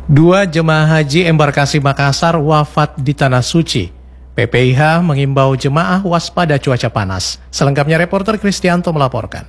Dua jemaah haji embarkasi Makassar wafat di Tanah Suci. PPIH mengimbau jemaah waspada cuaca panas. Selengkapnya reporter Kristianto melaporkan.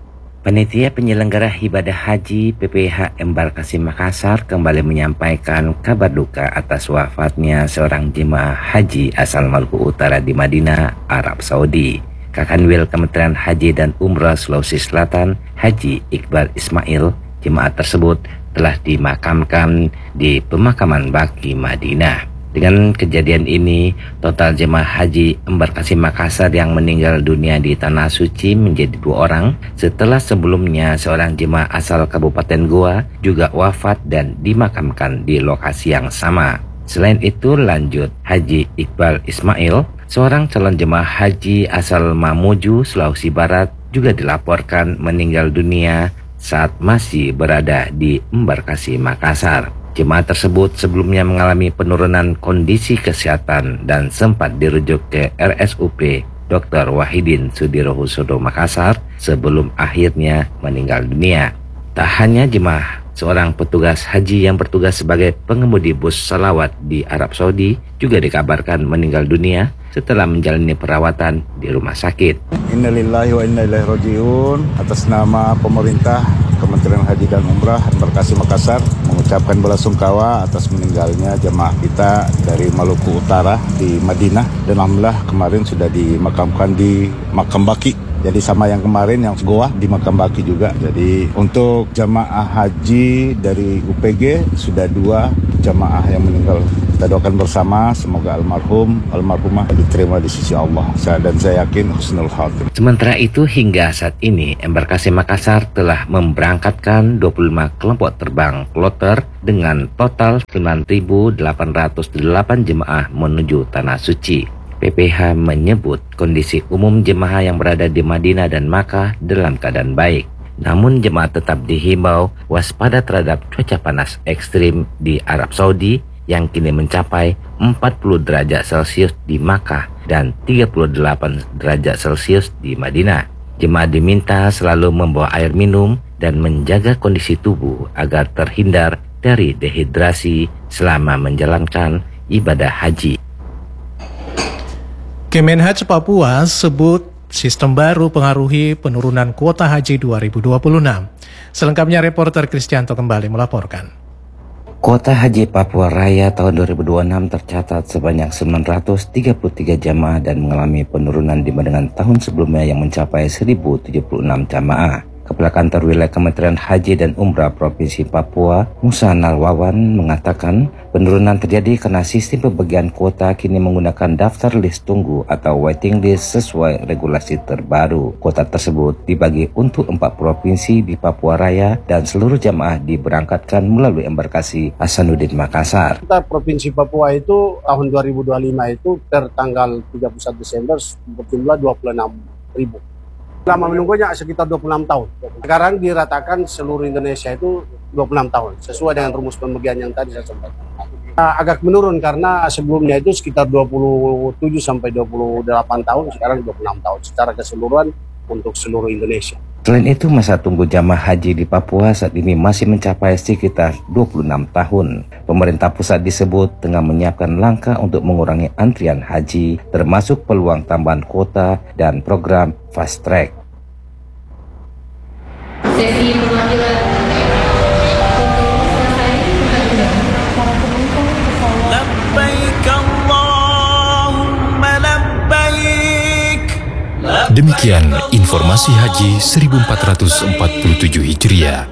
Panitia penyelenggara ibadah haji PPIH embarkasi Makassar kembali menyampaikan kabar duka atas wafatnya seorang jemaah haji asal Maluku Utara di Madinah, Arab Saudi. Kakanwil Kementerian Haji dan Umrah Sulawesi Selatan, Haji Iqbal Ismail, jemaah tersebut telah dimakamkan di pemakaman Baqi Madinah. Dengan kejadian ini, total jemaah haji embarkasi Makassar yang meninggal dunia di Tanah Suci menjadi 2 orang, setelah sebelumnya seorang jemaah asal Kabupaten Goa juga wafat dan dimakamkan di lokasi yang sama. Selain itu, lanjut Haji Iqbal Ismail, seorang calon jemaah haji asal Mamuju, Sulawesi Barat, juga dilaporkan meninggal dunia saat masih berada di embarkasi Makassar. Jemaah tersebut sebelumnya mengalami penurunan kondisi kesehatan dan sempat dirujuk ke RSUP Dr. Wahidin Sudirohusodo Makassar sebelum akhirnya meninggal dunia. Tak hanya jemaah, seorang petugas haji yang bertugas sebagai pengemudi bus salawat di Arab Saudi juga dikabarkan meninggal dunia setelah menjalani perawatan di rumah sakit. Innalillahi wa inna ilaihi rajiun. Atas nama pemerintah Kementerian Haji dan Umrah embarkasi Makassar mengucapkan belasungkawa atas meninggalnya jemaah kita dari Maluku Utara di Madinah, dan alhamdulillah kemarin sudah dimakamkan di makam Baqi. Jadi sama yang kemarin yang Goa di makam Baqi juga. Jadi untuk jemaah haji dari UPG sudah 2 jemaah yang meninggal. Kita doakan bersama semoga almarhumah diterima di sisi Allah, dan saya yakin husnul khatimah. Sementara itu hingga saat ini embarkasi Makassar telah memberangkatkan 25 kelompok terbang kloter dengan total 9.808 jemaah menuju Tanah Suci. PPIH menyebut kondisi umum jemaah yang berada di Madinah dan Makkah dalam keadaan baik. Namun jemaah tetap dihimbau waspada terhadap cuaca panas ekstrim di Arab Saudi yang kini mencapai 40 derajat Celcius di Makkah dan 38 derajat Celcius di Madinah. Jemaah diminta selalu membawa air minum dan menjaga kondisi tubuh agar terhindar dari dehidrasi selama menjalankan ibadah haji. Kemenhaj Papua sebut sistem baru pengaruhi penurunan kuota haji 2026. Selengkapnya reporter Kristianto kembali melaporkan. Kuota haji Papua Raya tahun 2026 tercatat sebanyak 933 jamaah dan mengalami penurunan dibandingkan tahun sebelumnya yang mencapai 1.076 jamaah. Kepala Kantor Wilayah Kementerian Haji dan Umrah Provinsi Papua, Musa Narwawan, mengatakan penurunan terjadi karena sistem pembagian kuota kini menggunakan daftar list tunggu atau waiting list sesuai regulasi terbaru. Kuota tersebut dibagi untuk 4 provinsi di Papua Raya dan seluruh jamaah diberangkatkan melalui embarkasi Hasanuddin Makassar. Provinsi Papua itu tahun 2025 itu per tanggal 31 Desember berjumlah 26.000. Lama menunggunya sekitar 26 tahun. Sekarang diratakan seluruh Indonesia itu 26 tahun, sesuai dengan rumus pembagian yang tadi saya sampaikan. Agak menurun karena sebelumnya itu sekitar 27 sampai 28 tahun, sekarang 26 tahun secara keseluruhan untuk seluruh Indonesia. Selain itu, masa tunggu jamaah haji di Papua saat ini masih mencapai sekitar 26 tahun. Pemerintah pusat disebut tengah menyiapkan langkah untuk mengurangi antrian haji, termasuk peluang tambahan kuota dan program fast track. Sesi perwakilan Demikian informasi haji 1447 Hijriah.